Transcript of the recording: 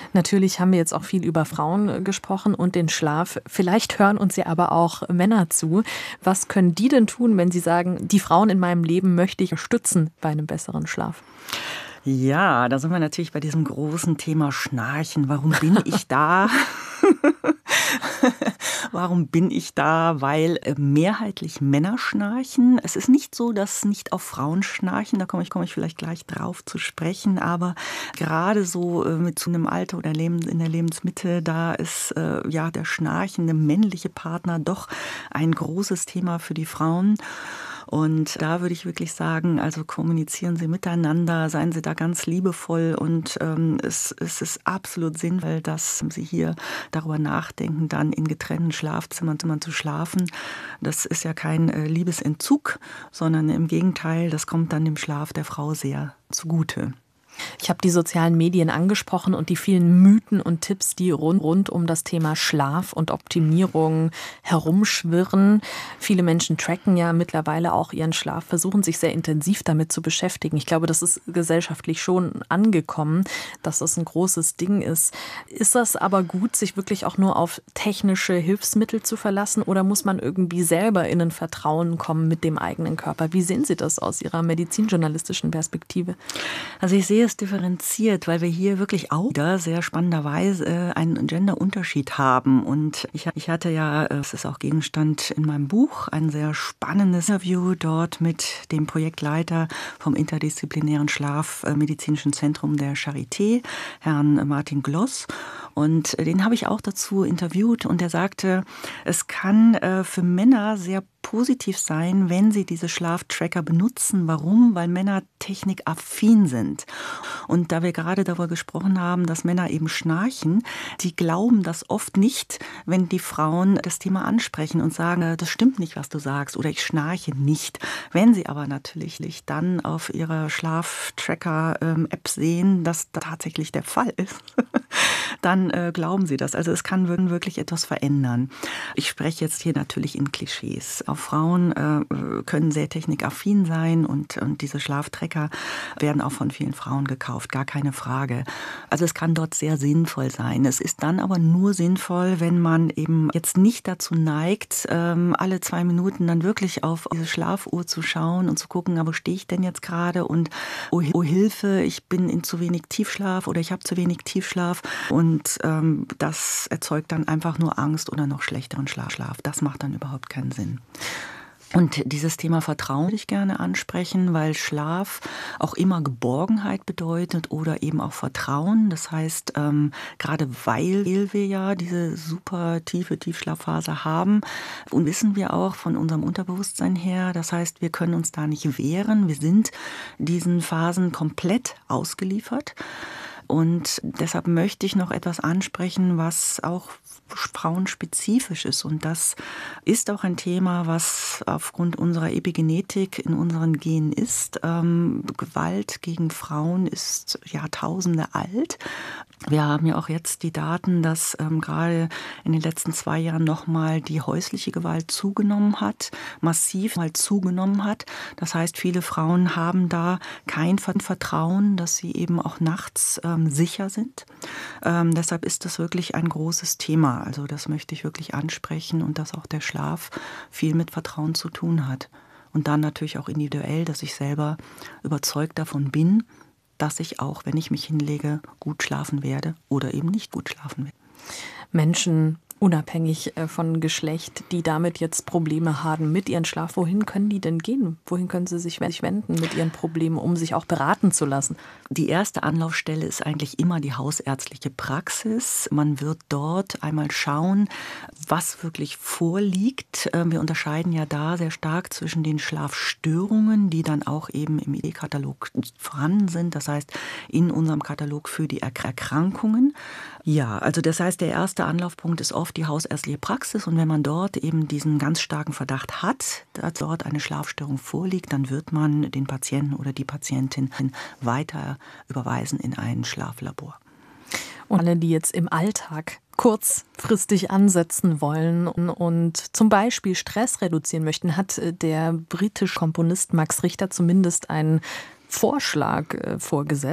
Natürlich haben wir jetzt auch viel über Frauen gesprochen und den Schlaf. Vielleicht hören uns ja aber auch Männer zu. Was können die denn tun, wenn sie sagen, die Frauen in meinem Leben möchte ich stützen bei einem besseren Schlaf? Ja, da sind wir natürlich bei diesem großen Thema Schnarchen. Warum bin ich da? Warum bin ich da? Weil mehrheitlich Männer schnarchen. Es ist nicht so, dass nicht auch Frauen schnarchen. Da komme ich vielleicht gleich drauf zu sprechen. Aber gerade so mit so einem Alter oder in der Lebensmitte, da ist ja der schnarchende männliche Partner doch ein großes Thema für die Frauen. Und da würde ich wirklich sagen, also kommunizieren Sie miteinander, seien Sie da ganz liebevoll und es ist absolut sinnvoll, dass Sie hier darüber nachdenken, dann in getrennten Schlafzimmern zu schlafen. Das ist ja kein Liebesentzug, sondern im Gegenteil, das kommt dann dem Schlaf der Frau sehr zugute. Ich habe die sozialen Medien angesprochen und die vielen Mythen und Tipps, die rund um das Thema Schlaf und Optimierung herumschwirren. Viele Menschen tracken ja mittlerweile auch ihren Schlaf, versuchen sich sehr intensiv damit zu beschäftigen. Ich glaube, das ist gesellschaftlich schon angekommen, dass das ein großes Ding ist. Ist das aber gut, sich wirklich auch nur auf technische Hilfsmittel zu verlassen oder muss man irgendwie selber in ein Vertrauen kommen mit dem eigenen Körper? Wie sehen Sie das aus Ihrer medizinjournalistischen Perspektive? Also ich sehe es differenziert, weil wir hier wirklich auch wieder sehr spannenderweise einen Genderunterschied haben. Und ich hatte ja, es ist auch Gegenstand in meinem Buch, ein sehr spannendes Interview dort mit dem Projektleiter vom interdisziplinären Schlafmedizinischen Zentrum der Charité, Herrn Martin Gloss. Und den habe ich auch dazu interviewt und er sagte, es kann für Männer sehr positiv sein, wenn sie diese Schlaftracker benutzen. Warum? Weil Männer technikaffin sind. Und da wir gerade darüber gesprochen haben, dass Männer eben schnarchen, die glauben das oft nicht, wenn die Frauen das Thema ansprechen und sagen, das stimmt nicht, was du sagst oder ich schnarche nicht. Wenn sie aber natürlich dann auf ihrer Schlaftracker-App sehen, dass das tatsächlich der Fall ist, dann glauben sie das. Also es kann wirklich etwas verändern. Ich spreche jetzt hier natürlich in Klischees. Auch Frauen können sehr technikaffin sein und diese Schlaftracker werden auch von vielen Frauen gekauft, gar keine Frage. Also es kann dort sehr sinnvoll sein. Es ist dann aber nur sinnvoll, wenn man eben jetzt nicht dazu neigt, alle 2 Minuten dann wirklich auf diese Schlafuhr zu schauen und zu gucken, wo stehe ich denn jetzt gerade und oh Hilfe, ich bin in zu wenig Tiefschlaf oder ich habe zu wenig Tiefschlaf und das erzeugt dann einfach nur Angst oder noch schlechteren Schlaf. Das macht dann überhaupt keinen Sinn. Und dieses Thema Vertrauen würde ich gerne ansprechen, weil Schlaf auch immer Geborgenheit bedeutet oder eben auch Vertrauen. Das heißt, gerade weil wir ja diese super tiefe Tiefschlafphase haben und wissen wir auch von unserem Unterbewusstsein her, das heißt, wir können uns da nicht wehren. Wir sind diesen Phasen komplett ausgeliefert. Und deshalb möchte ich noch etwas ansprechen, was auch frauenspezifisch ist. Und das ist auch ein Thema, was aufgrund unserer Epigenetik in unseren Genen ist. Gewalt gegen Frauen ist Jahrtausende alt. Wir haben ja auch jetzt die Daten, dass gerade in den letzten 2 Jahren nochmal die häusliche Gewalt zugenommen hat, massiv mal zugenommen hat. Das heißt, viele Frauen haben da kein Vertrauen, dass sie eben auch nachts sicher sind. Deshalb ist das wirklich ein großes Thema. Also das möchte ich wirklich ansprechen und dass auch der Schlaf viel mit Vertrauen zu tun hat. Und dann natürlich auch individuell, dass ich selber überzeugt davon bin, dass ich auch, wenn ich mich hinlege, gut schlafen werde oder eben nicht gut schlafen werde. Menschen, unabhängig von Geschlecht, die damit jetzt Probleme haben mit ihrem Schlaf, wohin können die denn gehen? Wohin können sie sich wenden mit ihren Problemen, um sich auch beraten zu lassen? Die erste Anlaufstelle ist eigentlich immer die hausärztliche Praxis. Man wird dort einmal schauen, was wirklich vorliegt. Wir unterscheiden ja da sehr stark zwischen den Schlafstörungen, die dann auch eben im ICD-Katalog vorhanden sind. Das heißt, in unserem Katalog für die Erkrankungen. Ja, also das heißt, der erste Anlaufpunkt ist oft die hausärztliche Praxis. Und wenn man dort eben diesen ganz starken Verdacht hat, dass dort eine Schlafstörung vorliegt, dann wird man den Patienten oder die Patientin weiter überweisen in ein Schlaflabor. Und alle, die jetzt im Alltag kurzfristig ansetzen wollen und zum Beispiel Stress reduzieren möchten, hat der britische Komponist Max Richter zumindest einen Vorschlag vorgesetzt.